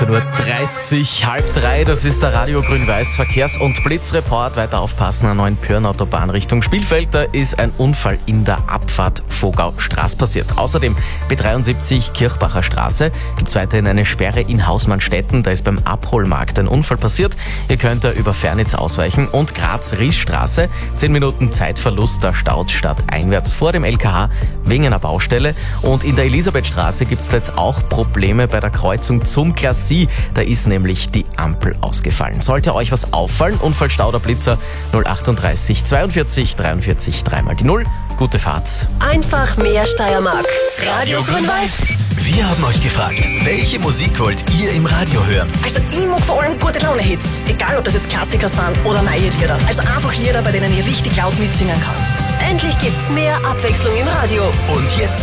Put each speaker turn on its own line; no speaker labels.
30, halb drei, das ist der Radio Grün-Weiß Verkehrs- und Blitzreport. Weiter aufpassen an neuen Pörnautobahn Richtung Spielfeld. Da ist ein Unfall in der Abfahrt Vogau-Straß passiert. Außerdem B73 Kirchbacher Straße gibt es weiterhin eine Sperre in Hausmannstetten. Da ist beim Abholmarkt ein Unfall passiert. Ihr könnt da über Fernitz ausweichen. Und Graz-Riesstraße, 10 Minuten Zeitverlust, da staut stadteinwärts vor dem LKH wegen einer Baustelle. Und in der Elisabethstraße gibt es jetzt auch Probleme bei der Kreuzung zum Glacis. Da ist nämlich die Ampel ausgefallen. Sollte euch was auffallen, Unfall, Stau oder Blitzer, 038 42 43 3 die 0. Gute Fahrt.
Einfach mehr Steiermark. Radio Grün-Weiß.
Wir haben euch gefragt, welche Musik wollt ihr im Radio hören?
Also ich mag vor allem gute Laune-Hits. Egal, ob das jetzt Klassiker sind oder neue Lieder. Also einfach Lieder, bei denen ich richtig laut mitsingen kann.
Endlich gibt's mehr Abwechslung im Radio.
Und jetzt